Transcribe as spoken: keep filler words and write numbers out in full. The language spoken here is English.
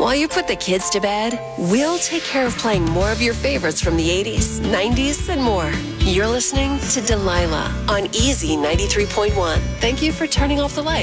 While you put the kids to bed, we'll take care of playing more of your favorites from the eighties, nineties, and more. You're listening to Delilah on Easy ninety-three point one. Thank you for turning off the light.